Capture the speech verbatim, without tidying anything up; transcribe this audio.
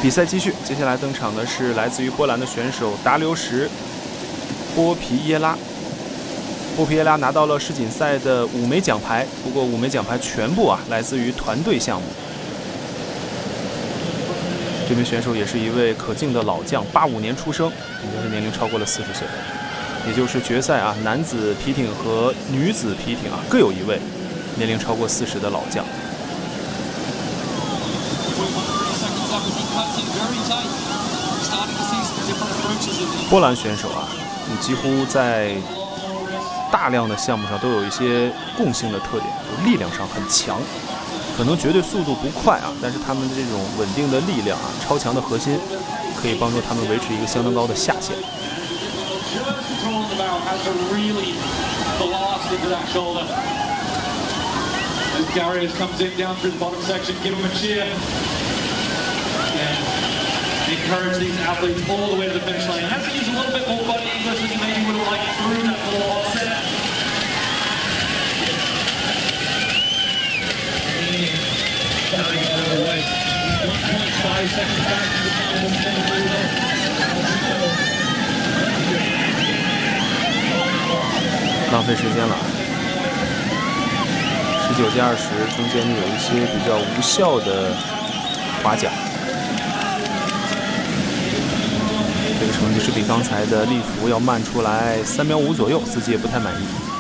比赛继续，接下来登场的是来自于波兰的选手达留什·波皮耶拉。波皮耶拉拿到了世锦赛的五枚奖牌，不过五枚奖牌全部啊来自于团队项目。这名选手也是一位可敬的老将，八五年出生，应该是年龄超过了四十岁，也就是决赛啊男子皮艇和女子皮艇啊各有一位年龄超过四十的老将。波兰选手啊，几乎在大量的项目上都有一些共性的特点，就是力量上很强，可能绝对速度不快啊，但是他们的这种稳定的力量啊，超强的核心，可以帮助他们维持一个相当高的下限。 Encourage these athletes all the way to the finish line. Has to use a little bit more body English than he maybe would have liked through that little offset. one point five seconds back to the final. 浪费时间了，十九加二十中间有一些比较无效的划桨。这个成绩是比刚才的利弗要慢出来三秒五左右，司机也不太满意。